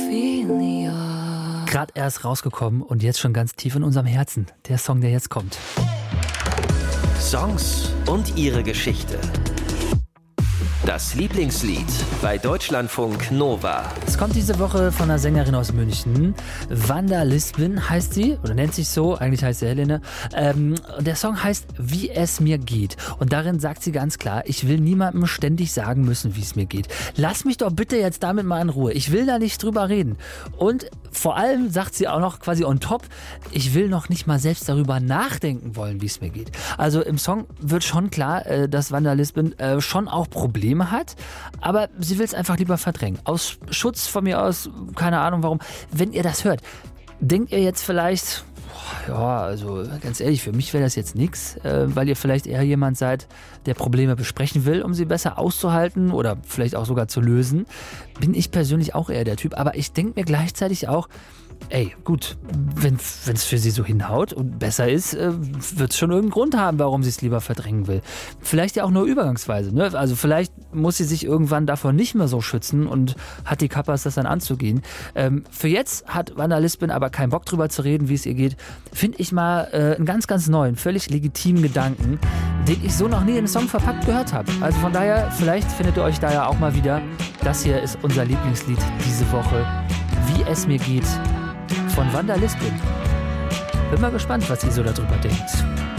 Gerade erst rausgekommen und jetzt schon ganz tief in unserem Herzen. Der Song, der jetzt kommt. Songs und ihre Geschichte. Das Lieblingslied bei Deutschlandfunk Nova. Es kommt diese Woche von einer Sängerin aus München. Wanda Lisbon heißt sie, oder nennt sich so, eigentlich heißt sie Helene. Der Song heißt Wie es mir geht. Und darin sagt sie ganz klar, ich will niemandem ständig sagen müssen, wie es mir geht. Lass mich doch bitte jetzt damit mal in Ruhe. Ich will da nicht drüber reden. Und vor allem sagt sie auch noch quasi on top, ich will noch nicht mal selbst darüber nachdenken wollen, wie es mir geht. Also im Song wird schon klar, dass Wanda Lisbon schon auch Probleme hat, aber sie will es einfach lieber verdrängen. Aus Schutz von mir aus, keine Ahnung warum. Wenn ihr das hört, denkt ihr jetzt vielleicht, ja, also ganz ehrlich, für mich wäre das jetzt nichts, weil ihr vielleicht eher jemand seid, der Probleme besprechen will, um sie besser auszuhalten oder vielleicht auch sogar zu lösen. Bin ich persönlich auch eher der Typ, aber ich denke mir gleichzeitig auch, ey, gut, wenn es für sie so hinhaut und besser ist, wird es schon irgendeinen Grund haben, warum sie es lieber verdrängen will. Vielleicht ja auch nur übergangsweise, ne? Also vielleicht muss sie sich irgendwann davon nicht mehr so schützen und hat die Kappas, das dann anzugehen. Für jetzt hat Wanda Lisbon aber keinen Bock drüber zu reden, wie es ihr geht. Finde ich mal einen ganz, ganz neuen, völlig legitimen Gedanken, den ich so noch nie in einem Song verpackt gehört habe. Also von daher, vielleicht findet ihr euch da ja auch mal wieder. Das hier ist unser Lieblingslied diese Woche. Wie es mir geht. Von Wanda Lisbon. Bin mal gespannt, was ihr so darüber denkt.